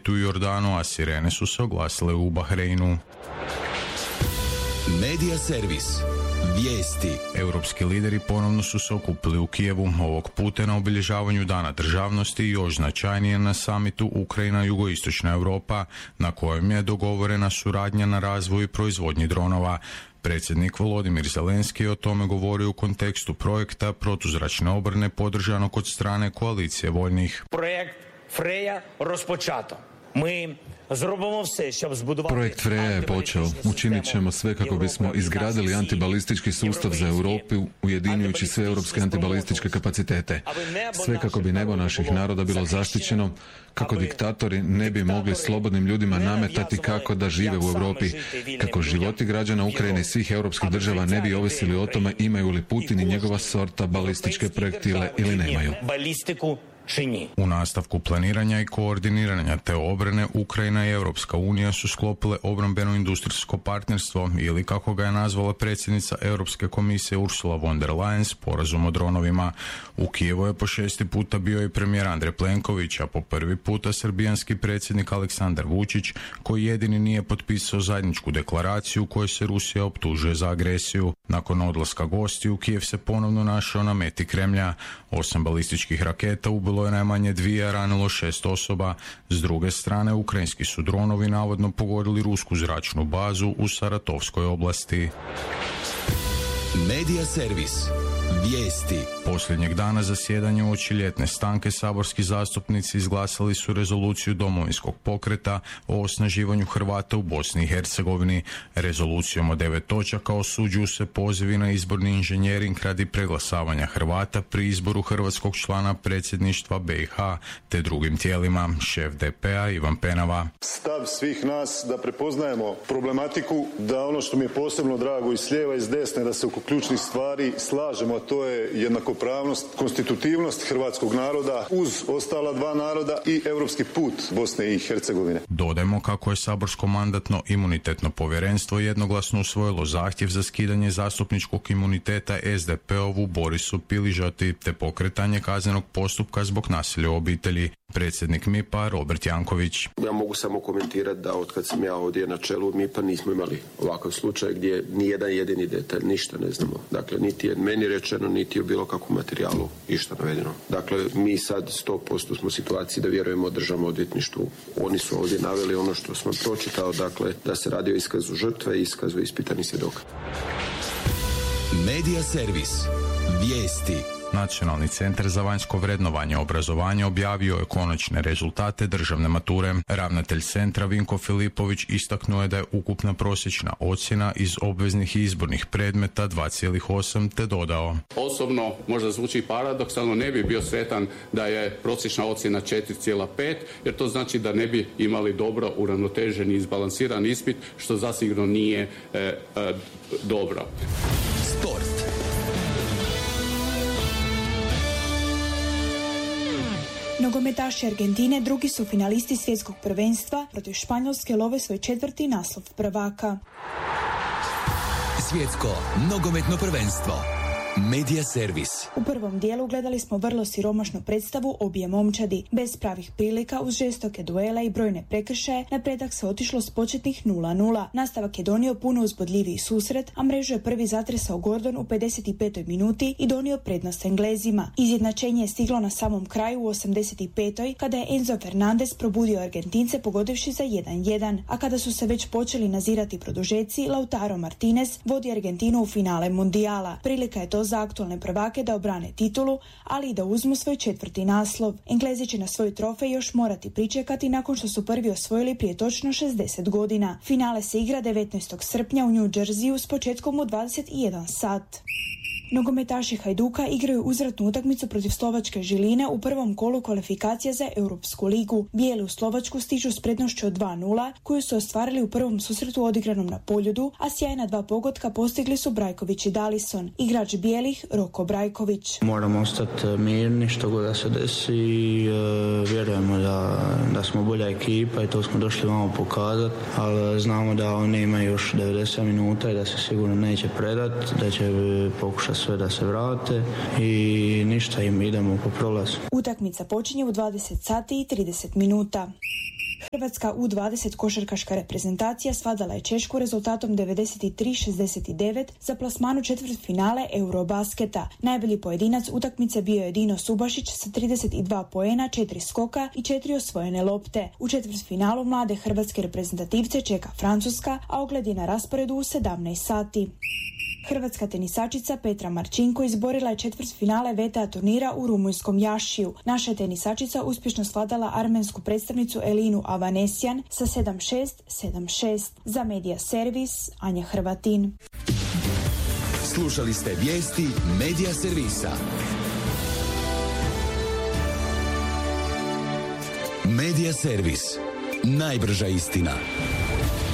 Kuvajtu i Jordanu, a sirene su se oglasile u Bahreinu. Medija servis. Vijesti. Europski lideri ponovno su se okupili u Kijevu, ovog puta na obilježavanju Dana državnosti i još značajnije na samitu Ukrajina-Jugoistočna Europa, na kojem je dogovorena suradnja na razvoju i proizvodnji dronova. Predsjednik Volodimir Zelenski je o tome govorio u kontekstu projekta protuzračne obrane podržanog od strane koalicije voljnih. Projekt Freja rozpočato. Projekt Freja je počeo. Učinit ćemo sve kako bismo izgradili antibalistički sustav za Europu, ujedinjujući sve europske antibalističke kapacitete. Sve kako bi nebo naših naroda bilo zaštićeno, kako diktatori ne bi mogli slobodnim ljudima nametati kako da žive u Europi, kako životi građana Ukrajine i svih europskih država ne bi ovisili o tome imaju li Putin i njegova sorta balističke projektile ili nemaju. U nastavku planiranja i koordiniranja te obrane, Ukrajina i Europska unija su sklopile obrambeno-industrijsko partnerstvo, ili kako ga je nazvala predsjednica Europske komisije Ursula von der Leyen, sporazum o dronovima. U Kijevu je po 6. puta bio i premijer Andrej Plenković, a po prvi puta srbijanski predsjednik Aleksandar Vučić, koji jedini nije potpisao zajedničku deklaraciju kojoj se Rusija optužuje za agresiju. Nakon odlaska gostiju, Kijev se ponovno našao na meti Kremlja. 8 balističkih raketa ubilo je najmanje 2, a ranilo 6 osoba. S druge strane, ukrajinski su dronovi navodno pogodili rusku zračnu bazu u Saratovskoj oblasti. Medija servis. Vijesti. Posljednjeg dana zasjedanja uoči ljetne stanke saborski zastupnici izglasali su rezoluciju Domovinskog pokreta o osnaživanju Hrvata u Bosni i Hercegovini. Rezolucijom od 9 točaka osuđuju se pozivi na izborni inženjering radi preglasavanja Hrvata pri izboru hrvatskog člana predsjedništva BiH te drugim tijelima. Šef DP-a Ivan Penava. Stav svih nas da prepoznajemo problematiku, da ono što mi je posebno drago i s lijeva i s desne, da se oko ključnih stvari slažemo, to je jednakopravnost, konstitutivnost hrvatskog naroda uz ostala dva naroda i europski put Bosne i Hercegovine. Dodajmo kako je saborsko mandatno-imunitetno povjerenstvo jednoglasno usvojilo zahtjev za skidanje zastupničkog imuniteta SDP-ovu Borisu Piližoti te pokretanje kaznenog postupka zbog nasilja u obitelji. Predsjednik MIP-a Robert Janković. Ja mogu samo komentirati da od kad sam ja ovdje na čelu MIP-a nismo imali ovakav slučaj gdje ni jedan jedini detalj, ništa ne znamo. Dakle, niti je meni rečeno, niti je bilo kakvom materijalu išta navedeno. Dakle, mi sad 100% smo u situaciji da vjerujemo Državnom odvjetništvu. Oni su ovdje naveli ono što smo pročitao, dakle, da se radi o iskazu žrtve i iskazu ispitanih svjedoka. Medija servis. Vijesti. Nacionalni centar za vanjsko vrednovanje obrazovanja objavio je konačne rezultate državne mature. Ravnatelj centra Vinko Filipović istaknuo je da je ukupna prosječna ocjena iz obveznih i izbornih predmeta 2,8 te dodao. Osobno možda zvuči paradoksalno, ne bi bio sretan da je prosječna ocjena 4,5 jer to znači da ne bi imali dobro uravnotežen i izbalansiran ispit, što zasigurno nije dobro. Sport. Nogometaši Argentine drugi su finalisti svjetskog prvenstva, protiv Španjolske love svoj 4. naslov prvaka. Svjetsko nogometno prvenstvo. Medija servis. U prvom dijelu gledali smo vrlo siromašnu predstavu obje momčadi. Bez pravih prilika, uz žestoke duele i brojne prekršaje, na predak se otišlo s početnih 0:0. Nastavak je donio puno uzbudljiviji susret, a mrežu je prvi zatresao Gordon u 55. minuti i donio prednost Englezima. Izjednačenje je stiglo na samom kraju u 85. kada je Enzo Fernandez probudio Argentince pogodivši za 1:1, a kada su se već počeli nazirati produžeci, Lautaro Martinez vodi Argentinu u finale mundijala. Prilika je to za aktualne prvake da obrane titulu, ali i da uzmu svoj 4. naslov. Englezi će na svoj trofej još morati pričekati nakon što su prvi osvojili prije točno 60 godina. Finale se igra 19. srpnja u New Jerseyu s početkom u 21 sat. Nogometaši Hajduka igraju uzvratnu utakmicu protiv slovačke Žiline u prvom kolu kvalifikacija za Europsku ligu. Bijeli u Slovačku stižu s prednošću od 2:0 koju su ostvarili u prvom susretu odigranom na Poljudu, a sjajna 2 pogotka postigli su Brajković i Dalison. Igrač bijelih Roko Brajković. Moramo ostati mirni što god da se desi i vjerujemo da smo bolja ekipa i to smo došli vamo pokazati, ali znamo da oni imaju još 90 minuta i da se sigurno neće predati, da će pokušati sve da se vrate i ništa, im idemo po prolazu. Utakmica počinje u 20 sati i 30 minuta. Hrvatska U20 košarkaška reprezentacija svladala je Češku rezultatom 93-69 za plasmanu četvrtfinale Eurobasketa. Najbolji pojedinac utakmice bio je Dino Subašić sa 32 poena, 4 skoka i 4 osvojene lopte. U četvrtfinalu mlade hrvatske reprezentativce čeka Francuska, a ogled je na rasporedu u 17 sati. Hrvatska tenisačica Petra Marčinko izborila je četvrtfinale VTA turnira u rumunjskom Jašiju. Naša tenisačica uspješno svladala armensku predstavnicu Elinu Avanesyan sa 7-6, 7-6. Za Media Servis, Anja Hrvatin. Slušali ste vijesti Media Servisa. Media Servis. Najbrža istina.